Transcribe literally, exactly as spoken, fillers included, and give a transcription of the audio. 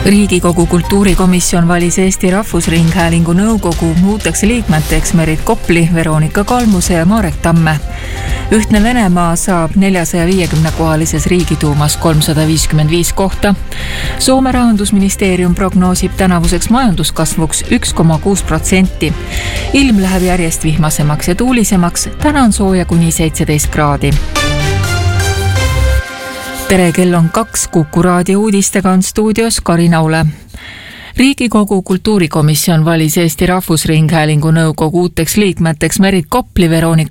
Riigikogu kultuurikomisjon valis Eesti Rahvusringhäälingu nõukogu uuteks liikmeteks Merit Kopli, Veronika Kalmuse ja Marek Tamme. Ühtne Venemaa saab neljasaja viiekümne kohalises riigituumas kolmsada viiskümmend viis kohta. Soome rahandusministeerium prognoosib tänavuseks majanduskasvuks üks koma kuus protsenti. Ilm läheb järjest vihmasemaks ja tuulisemaks, täna on sooja kuni seitseteist kraadi. Tere, kell on kaks, Kuku raadio uudistega on stuudios Karin Aule. Riigikogu kultuurikomisjon valis Eesti Rahvusringhäälingu nõukogu uuteks liikmeteks Merit Kopli, Veronika